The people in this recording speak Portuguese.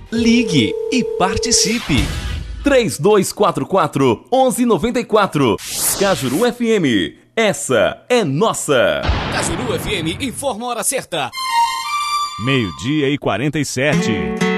Ligue e participe. 3244-1194. Cajuru FM, essa é nossa. Cajuru FM informa a hora certa. 12:47.